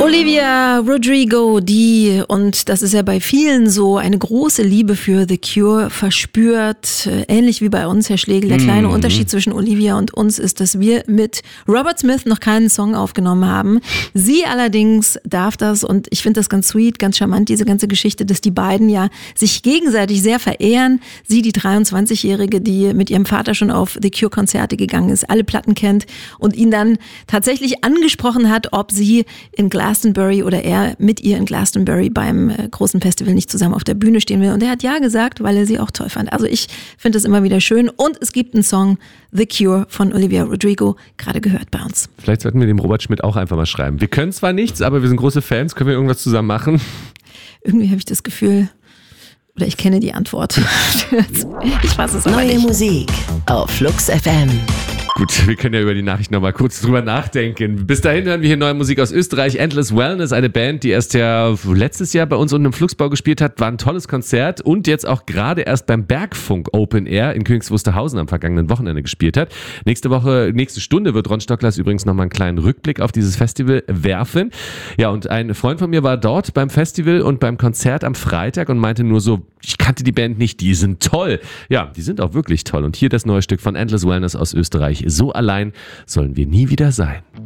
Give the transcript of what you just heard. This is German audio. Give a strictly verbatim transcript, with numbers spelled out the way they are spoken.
Olivia Rodrigo, die, und das ist ja bei vielen so, eine große Liebe für The Cure verspürt. Ähnlich wie bei uns, Herr Schlegel. Der kleine mhm. Unterschied zwischen Olivia und uns ist, dass wir mit Robert Smith noch keinen Song aufgenommen haben. Sie allerdings darf das, und ich finde das ganz sweet, ganz charmant, diese ganze Geschichte, dass die beiden ja sich gegenseitig sehr verehren. Sie, die dreiundzwanzigjährige, die mit ihrem Vater schon auf The Cure-Konzerte gegangen ist, alle Platten kennt und ihn dann tatsächlich angesprochen hat, ob sie in Glastonbury oder er mit ihr in Glastonbury beim äh, großen Festival nicht zusammen auf der Bühne stehen will. Und er hat ja gesagt, weil er sie auch toll fand. Also ich finde das immer wieder schön. Und es gibt einen Song, The Cure von Olivia Rodrigo, gerade gehört bei uns. Vielleicht sollten wir dem Robert Schmidt auch einfach mal schreiben. Wir können zwar nichts, aber wir sind große Fans. Können wir irgendwas zusammen machen? Irgendwie habe ich das Gefühl, oder ich kenne die Antwort. Ich weiß es aber Neue nicht. Musik auf Flux F M. Gut, wir können ja über die Nachricht noch mal kurz drüber nachdenken. Bis dahin hören wir hier neue Musik aus Österreich. Endless Wellness, eine Band, die erst ja letztes Jahr bei uns unten im Flugsbau gespielt hat. War ein tolles Konzert und jetzt auch gerade erst beim Bergfunk Open Air in Königs Wusterhausen am vergangenen Wochenende gespielt hat. Nächste Woche, nächste Stunde wird Ron Stocklers übrigens noch mal einen kleinen Rückblick auf dieses Festival werfen. Ja, und ein Freund von mir war dort beim Festival und beim Konzert am Freitag und meinte nur so, ich kannte die Band nicht, die sind toll. Ja, die sind auch wirklich toll. Und hier das neue Stück von Endless Wellness aus Österreich. So allein sollen wir nie wieder sein.